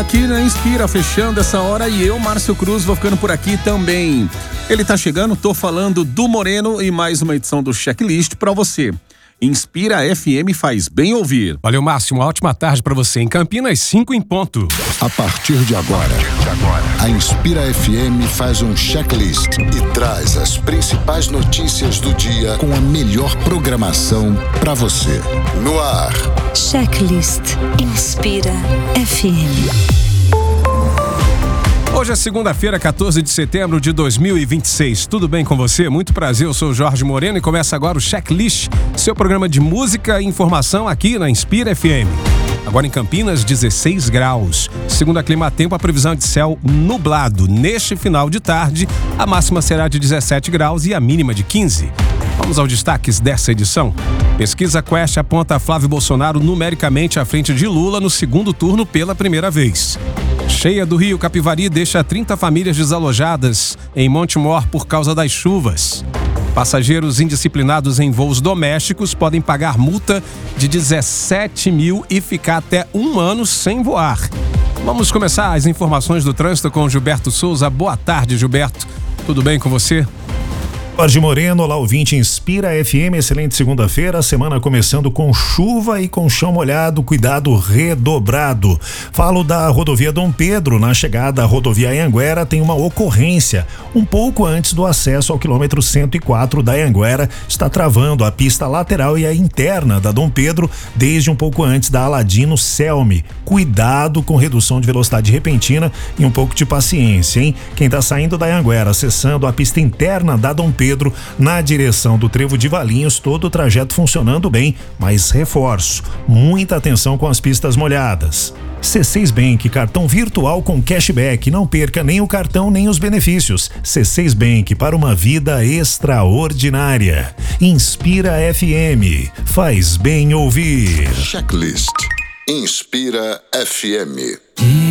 aqui na Inspira, fechando essa hora, e eu, Márcio Cruz, vou ficando por aqui também. Ele tá chegando, tô falando do Moreno e mais uma edição do Checklist pra você. Inspira FM faz bem ouvir. Valeu, Márcio, uma ótima tarde pra você. Em Campinas, 5 em ponto. A partir de agora, a Inspira FM faz um checklist e traz as principais notícias do dia com a melhor programação pra você. No ar, Checklist Inspira FM. Hoje é segunda-feira, 14 de setembro de 2026. Tudo bem com você? Muito prazer, eu sou o Jorge Moreno e começa agora o Checklist, seu programa de música e informação aqui na Inspira FM. Agora em Campinas, 16 graus. Segundo a Climatempo, a previsão é de céu nublado. Neste final de tarde, a máxima será de 17 graus e a mínima de 15. Vamos aos destaques dessa edição. Pesquisa Quest aponta Flávio Bolsonaro numericamente à frente de Lula no segundo turno pela primeira vez. Cheia do Rio Capivari deixa 30 famílias desalojadas em Montemor por causa das chuvas. Passageiros indisciplinados em voos domésticos podem pagar multa de 17 mil e ficar até 1 ano sem voar. Vamos começar as informações do trânsito com Gilberto Souza. Boa tarde, Gilberto. Tudo bem com você? Jorge Moreno, olá ouvinte, Inspira FM, excelente segunda-feira, semana começando com chuva e com chão molhado, cuidado redobrado. Falo da rodovia Dom Pedro, na chegada à rodovia Anhanguera tem uma ocorrência, um pouco antes do acesso ao quilômetro 104 da Anhanguera, está travando a pista lateral e a interna da Dom Pedro, desde um pouco antes da Aladino Selme. Cuidado com redução de velocidade repentina e um pouco de paciência, hein? Quem está saindo da Anhanguera, acessando a pista interna da Dom Pedro, na direção do Trevo de Valinhos, todo o trajeto funcionando bem, mas reforço, muita atenção com as pistas molhadas. C6 Bank, cartão virtual com cashback, não perca nem o cartão nem os benefícios. C6 Bank, para uma vida extraordinária. Inspira FM, faz bem ouvir. Checklist Inspira FM.